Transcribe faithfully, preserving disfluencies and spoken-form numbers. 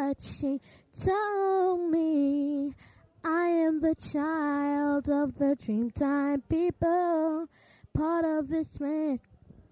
what she told me. I am the child of the Dreamtime people, part of this man